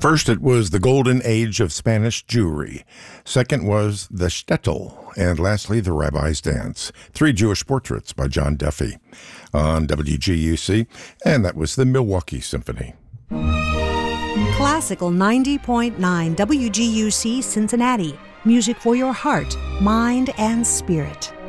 First, it was the golden age of Spanish Jewry. Second was the shtetl. And lastly, the Rabbi's Dance. 3 Jewish portraits by John Duffy on WGUC. And that was the Milwaukee Symphony. Classical 90.9 WGUC Cincinnati. Music for your heart, mind, and spirit.